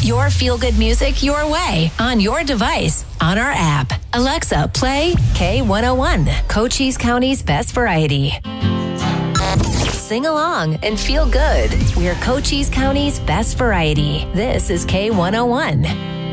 Your feel-good music your way, on your device, on our app. Alexa, play K101, Cochise County's best variety. Sing along and feel good. We're Cochise County's best variety. This is K101.